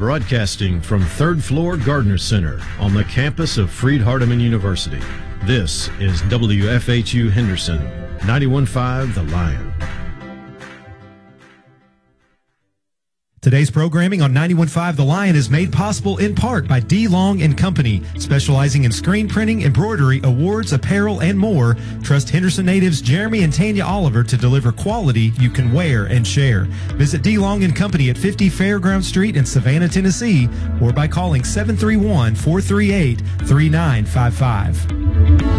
broadcasting from third floor Gardner Center on the campus of Freed-Hardeman University. This is WFHU Henderson, 91.5 The Lion. Today's programming on 91.5 The Lion is made possible in part by D. Long & Company, specializing in screen printing, embroidery, awards, apparel, and more. Trust Henderson natives Jeremy and Tanya Oliver to deliver quality you can wear and share. Visit D. Long & Company at 50 Fairground Street in Savannah, Tennessee, or by calling 731-438-3955.